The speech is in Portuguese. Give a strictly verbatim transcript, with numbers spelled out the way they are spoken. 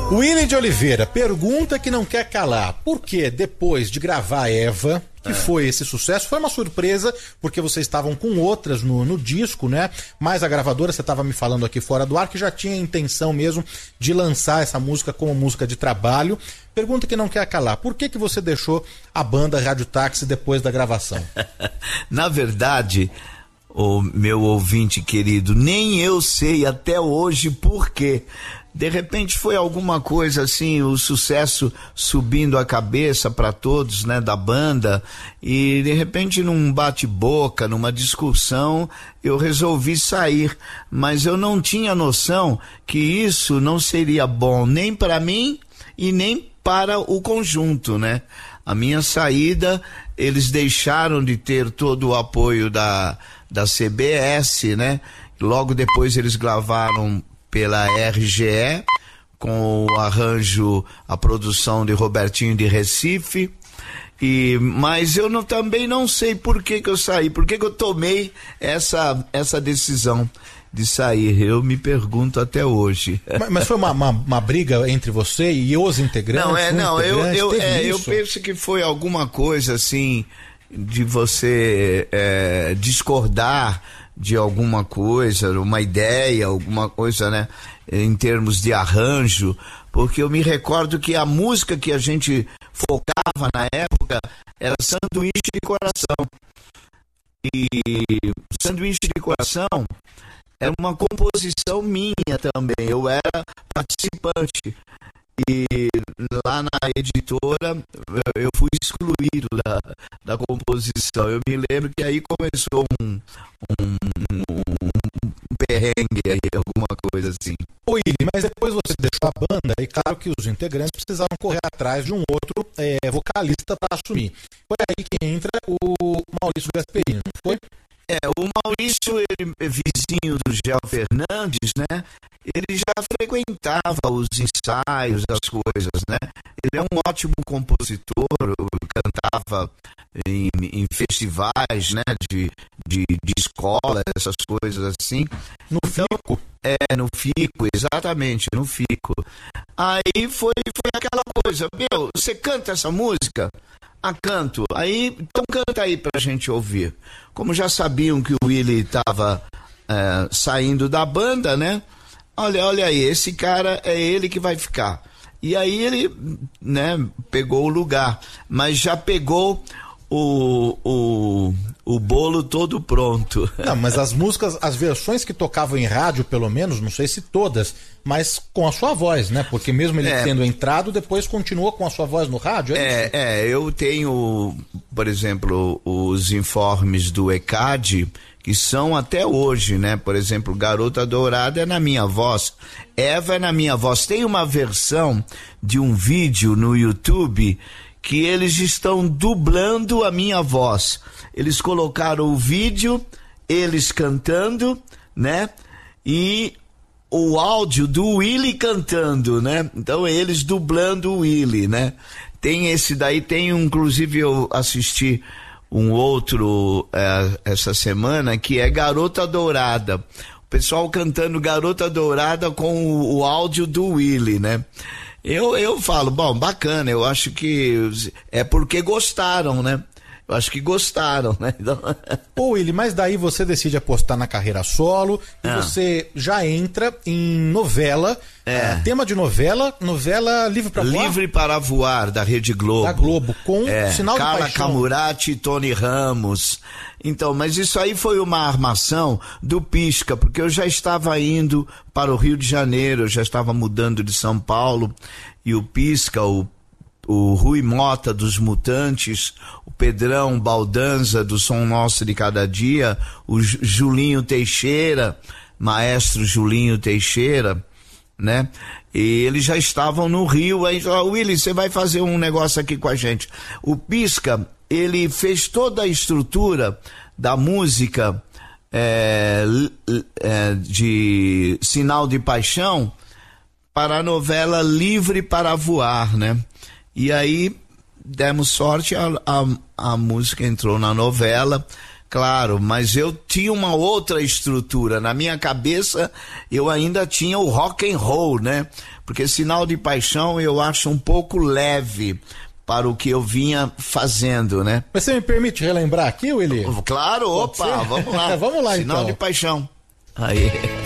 Willy de Oliveira, pergunta que não quer calar. Por que depois de gravar Eva, que é. foi esse sucesso, foi uma surpresa, porque vocês estavam com outras no, no disco, né? Mas a gravadora, você estava me falando aqui fora do ar, que já tinha a intenção mesmo de lançar essa música como música de trabalho. Pergunta que não quer calar. Por que que você deixou a banda Rádio Táxi depois da gravação? Na verdade, o meu ouvinte querido, nem eu sei até hoje por quê. De repente foi alguma coisa assim, o sucesso subindo a cabeça para todos, né, da banda, e de repente num bate-boca, numa discussão, eu resolvi sair, mas eu não tinha noção que isso não seria bom nem para mim e nem para o conjunto, né? A minha saída, eles deixaram de ter todo o apoio da, da C B S, né? Logo depois eles gravaram pela R G E, com o arranjo, a produção de Robertinho de Recife, e, mas eu não, também não sei por que que eu saí, por que que eu tomei essa, essa decisão de sair, eu me pergunto até hoje. Mas, mas foi uma, uma, uma briga entre você e os integrantes? Não, é, não, eu, eu, é, eu isso? penso que foi alguma coisa assim, de você é, discordar de alguma coisa, uma ideia, alguma coisa, né, em termos de arranjo, porque eu me recordo que a música que a gente focava na época era Sanduíche de Coração. E Sanduíche de Coração era uma composição minha também, eu era participante. E lá na editora eu fui excluído da, da composição. Eu me lembro que aí começou um, um, um, um perrengue aí, alguma coisa assim. Ô Willy, mas depois você deixou a banda e claro que os integrantes precisaram correr atrás de um outro é, vocalista para assumir. Foi aí que entra o Maurício Gasperini, não foi? É, o Maurício, ele é vizinho do Gel Fernandes, né? Ele já frequentava os ensaios, as coisas, né? Ele é um ótimo compositor, cantava em, em festivais, né? De, de, de escola, essas coisas assim. No então, Fico? É, no Fico, exatamente, no Fico. Aí foi, foi aquela coisa, meu, você canta essa música? Ah, canto. Aí, então canta aí pra gente ouvir. Como já sabiam que o Willy estava é, saindo da banda, né? Olha, olha aí, esse cara é ele que vai ficar. E aí ele, né, pegou o lugar, mas já pegou o, o, o bolo todo pronto. Não, mas as músicas, as versões que tocavam em rádio, pelo menos, não sei se todas, mas com a sua voz, né? Porque mesmo ele é, tendo entrado, depois continuou com a sua voz no rádio, é, é isso? É, eu tenho, por exemplo, os informes do E C A D, que são até hoje, né? Por exemplo, Garota Dourada é na minha voz, Eva é na minha voz. Tem uma versão de um vídeo no YouTube que eles estão dublando a minha voz. Eles colocaram o vídeo, eles cantando, né? E o áudio do Willy cantando, né? Então eles dublando o Willy, né? Tem esse daí, tem inclusive eu assisti um outro é, essa semana que é Garota Dourada. O pessoal cantando Garota Dourada com o, o áudio do Willy, né? Eu, eu falo, bom, bacana, eu acho que é porque gostaram, né? Eu acho que gostaram, né? Então... Ô Willy, mas daí você decide apostar na carreira solo e ah. você já entra em novela, é. uh, tema de novela, novela Livre para Voar? Livre para Voar, da Rede Globo. Da Globo, com é. Sinal de Carla Paixão. Camurati e Tony Ramos. Então, mas isso aí foi uma armação do Pisca, porque eu já estava indo para o Rio de Janeiro, eu já estava mudando de São Paulo, e o Pisca, o o Rui Mota dos Mutantes, o Pedrão Baldanza do Som Nosso de Cada Dia, o Julinho Teixeira, maestro Julinho Teixeira, né? E eles já estavam no Rio, aí falaram, Willy, você vai fazer um negócio aqui com a gente. O Pisca, ele fez toda a estrutura da música é, é, de Sinal de Paixão para a novela Livre para Voar, né? E aí demos sorte, a, a, a música entrou na novela, Claro, mas eu tinha uma outra estrutura. Na minha cabeça, eu ainda tinha o rock and roll, né? Porque Sinal de Paixão eu acho um pouco leve para o que eu vinha fazendo, né? Mas você me permite relembrar aqui, Willy? Claro, opa, vamos lá. Vamos lá, Sinal então. de Paixão. Aí.